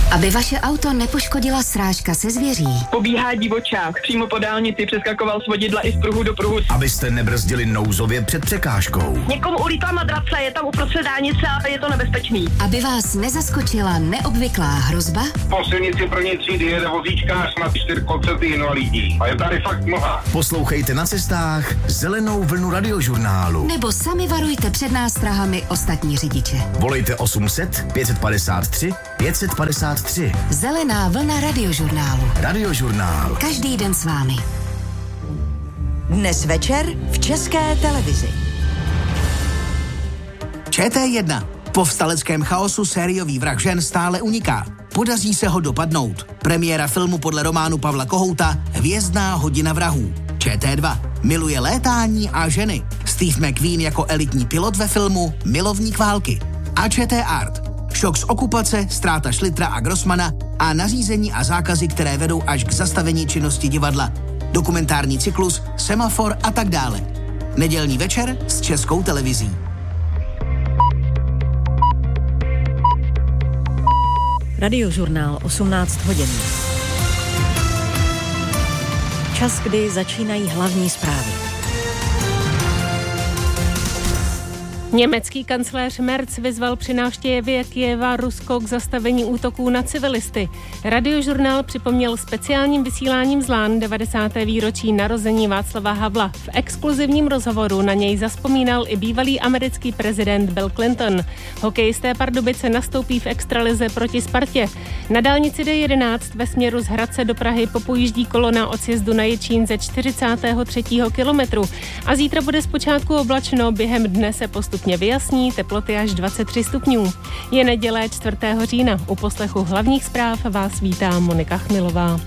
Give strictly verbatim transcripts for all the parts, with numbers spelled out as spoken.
Aby vaše auto nepoškodila srážka se zvěří. Pobíhá divočák, přímo po dálnici přeskakoval z vodidla i z pruhu do pruhu. Abyste nebrzdili nouzově před překážkou. Někomu ulítla madrace, je tam uprostřed dálnice a je to nebezpečný. Aby vás nezaskočila neobvyklá hrozba. Po silnici první třídy jede vozíčkář na čtyřkolce invalidní. A je tady fakt mlha. Poslouchejte na cestách Zelenou vlnu radiožurnálu. Nebo sami varujte před nástrahami ostatní řidiče. Volejte osm set pět padesát tři pět padesát tři. Zelená vlna radiožurnálu. Radiožurnál. Každý den s vámi. Dnes večer v České televizi. Č T jedna. V povstaleckém chaosu sériový vrah žen stále uniká. Podaří se ho dopadnout. Premiéra filmu podle románu Pavla Kohouta Hvězdná hodina vrahů. Č T dva. Miluje létání a ženy. Steve McQueen jako elitní pilot ve filmu Milovník války. A Č T Art. Šok z okupace, ztráta Šlitra a Grossmana a nařízení a zákazy, které vedou až k zastavení činnosti divadla. Dokumentární cyklus, Semafor a tak dále. Nedělní večer s Českou televizí. Radiožurnál osmnáct hodin. Čas, kdy začínají hlavní zprávy. Německý kancléř Merz vyzval při návštěvě Kyjeva Rusko k zastavení útoků na civilisty. Radiožurnál připomněl speciálním vysíláním z Lán devadesáté výročí narození Václava Havla. V exkluzivním rozhovoru na něj zazpomínal i bývalý americký prezident Bill Clinton. Hokejisté Pardubice nastoupí v extralize proti Spartě. Na dálnici D jedenáct ve směru z Hradce do Prahy popojíždí kolona od sjezdu na Jičín ze čtyřicátého třetího kilometru. A zítra bude zpočátku oblačno, během dne se postupně vyjasní, teploty až dvacet tři stupňů. Je neděle čtvrtého října. U poslechu hlavních zpráv vás vítá Monika Chmilová.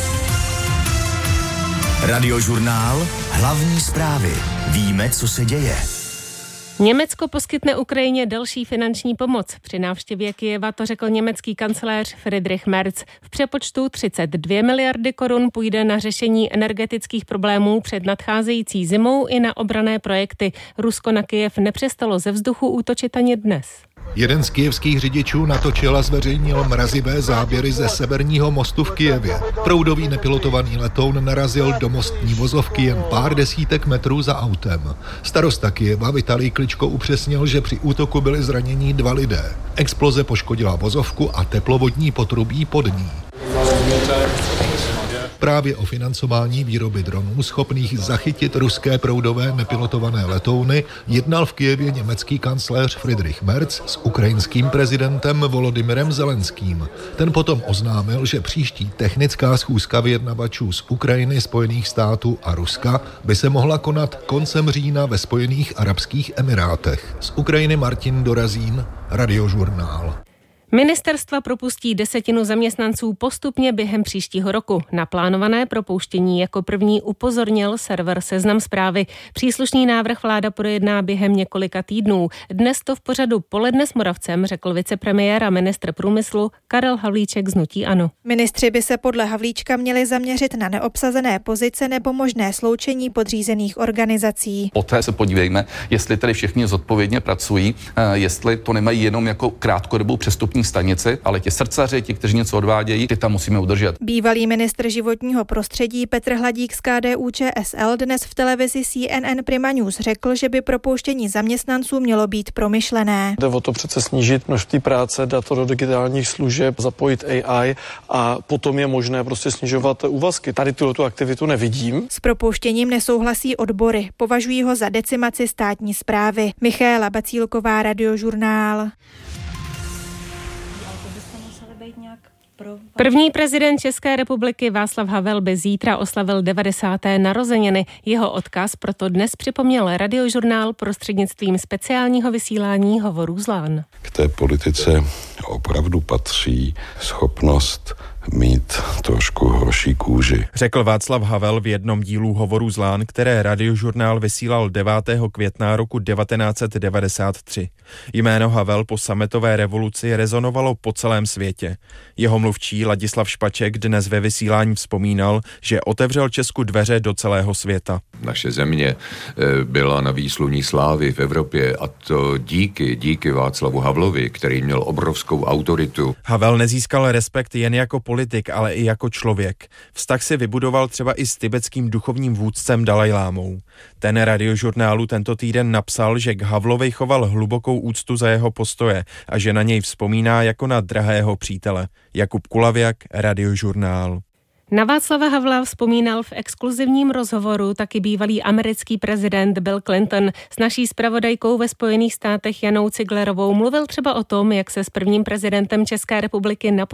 Radiožurnál. Hlavní zprávy. Víme, co se děje. Německo poskytne Ukrajině další finanční pomoc. Při návštěvě Kyjeva to řekl německý kancléř Friedrich Merz. V přepočtu třicet dvě miliardy korun půjde na řešení energetických problémů před nadcházející zimou i na obranné projekty. Rusko na Kyjev nepřestalo ze vzduchu útočit ani dnes. Jeden z kyjevských řidičů natočil a zveřejnil mrazivé záběry ze severního mostu v Kyjevě. Proudový nepilotovaný letoun narazil do mostní vozovky jen pár desítek metrů za autem. Starosta Kyjeva Vitalij Kličko upřesnil, že při útoku byli zranění dva lidé. Exploze poškodila vozovku a teplovodní potrubí pod ní. Právě o financování výroby dronů schopných zachytit ruské proudové nepilotované letouny jednal v Kyjevě německý kancléř Friedrich Merz s ukrajinským prezidentem Volodymyrem Zelenským. Ten potom oznámil, že příští technická schůzka vyjednavačů z Ukrajiny, Spojených států a Ruska by se mohla konat koncem října ve Spojených arabských emirátech. Z Ukrajiny Martin Dorazín, Radiožurnál. Ministerstva propustí desetinu zaměstnanců postupně během příštího roku. Na plánované propouštění jako první upozornil server Seznam Zprávy. Příslušný návrh vláda projedná během několika týdnů. Dnes to v pořadu Poledne s Moravcem řekl vicepremiér a ministr průmyslu Karel Havlíček z hnutí ANO. Ministři by se podle Havlíčka měli zaměřit na neobsazené pozice nebo možné sloučení podřízených organizací. Poté se podívejme, jestli tedy všichni zodpovědně pracují, jestli to nemají jenom jako krátkodobou přestupní stanici, ale ti srdcaři, ti, kteří něco odvádějí, ty tam musíme udržet. Bývalý ministr životního prostředí Petr Hladík z K D U Č S L dnes v televizi C N N Prima News řekl, že by propouštění zaměstnanců mělo být promyšlené. Jde o to přece snížit množství práce, dát to do digitálních služeb, zapojit A I a potom je možné prostě snižovat úvazky. Tady tuto aktivitu nevidím. S propouštěním nesouhlasí odbory, považují ho za decimaci státní správy. Michaela Bacílková, Radiožurnál. První prezident České republiky Václav Havel by zítra oslavil devadesáté narozeniny. Jeho odkaz proto dnes připomněl Radiožurnál prostřednictvím speciálního vysílání Hovorů z Lán. K té politice opravdu patří schopnost mít trošku horší kůži. Řekl Václav Havel v jednom dílu Hovorů z Lán, které Radiožurnál vysílal devátého května roku devatenáct set devadesát tři. Jméno Havel po sametové revoluci rezonovalo po celém světě. Jeho mluvčí Ladislav Špaček dnes ve vysílání vzpomínal, že otevřel Česku dveře do celého světa. Naše země byla na výsluní slávy v Evropě a to díky, díky Václavu Havlovi, který měl obrovskou autoritu. Havel nezískal respekt jen jako politik, ale i jako člověk. Vztah si vybudoval třeba i s tibetským duchovním vůdcem Dalajlámou. Ten Radiožurnálu tento týden napsal, že k Havlovi choval hlubokou úctu za jeho postoje a že na něj vzpomíná jako na drahého přítele. Jakub Kulavěk, Radiožurnál. Na Václava Havla vzpomínal v exkluzivním rozhovoru taky bývalý americký prezident Bill Clinton. S naší zpravodajkou ve Spojených státech Janou Ciglerovou mluvil třeba o tom, jak se s prvním prezidentem České republiky na